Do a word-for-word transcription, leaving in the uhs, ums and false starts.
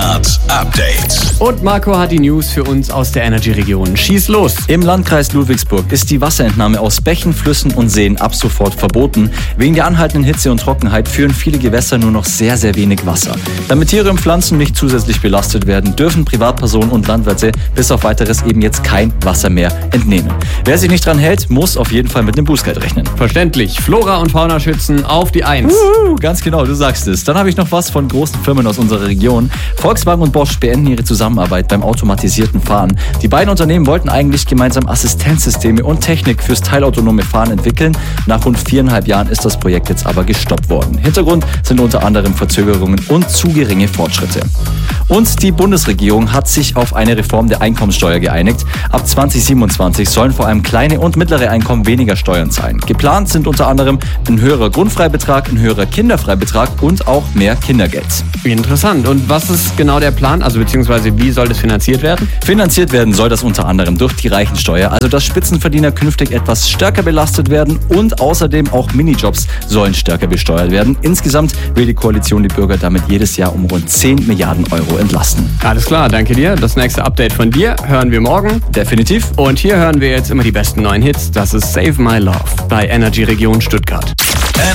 Update. Und Marco hat die News für uns aus der Energy-Region. Schieß los! Im Landkreis Ludwigsburg ist die Wasserentnahme aus Bächen, Flüssen und Seen ab sofort verboten. Wegen der anhaltenden Hitze und Trockenheit führen viele Gewässer nur noch sehr, sehr wenig Wasser. Damit Tiere und Pflanzen nicht zusätzlich belastet werden, dürfen Privatpersonen und Landwirte bis auf Weiteres eben jetzt kein Wasser mehr entnehmen. Wer sich nicht dran hält, muss auf jeden Fall mit einem Bußgeld rechnen. Verständlich. Flora und Fauna schützen auf die Eins. Uh, ganz genau, du sagst es. Dann habe ich noch was von großen Firmen aus unserer Region. Volkswagen und Bosch beenden ihre Zusammenarbeit beim automatisierten Fahren. Die beiden Unternehmen wollten eigentlich gemeinsam Assistenzsysteme und Technik fürs teilautonome Fahren entwickeln. Nach rund viereinhalb Jahren ist das Projekt jetzt aber gestoppt worden. Hintergrund sind unter anderem Verzögerungen und zu geringe Fortschritte. Und die Bundesregierung hat sich auf eine Reform der Einkommensteuer geeinigt. Ab zwanzig siebenundzwanzig sollen vor allem kleine und mittlere Einkommen weniger Steuern zahlen. Geplant sind unter anderem ein höherer Grundfreibetrag, ein höherer Kinderfreibetrag und auch mehr Kindergeld. Interessant. Und was ist genau der Plan? Also beziehungsweise wie soll das finanziert werden? Finanziert werden soll das unter anderem durch die Reichensteuer, also dass Spitzenverdiener künftig etwas stärker belastet werden und außerdem auch Minijobs sollen stärker besteuert werden. Insgesamt will die Koalition die Bürger damit jedes Jahr um rund zehn Milliarden Euro entlasten. Alles klar, danke dir. Das nächste Update von dir hören wir morgen. Definitiv. Und hier hören wir jetzt immer die besten neuen Hits. Das ist Save My Love bei Energy Region Stuttgart.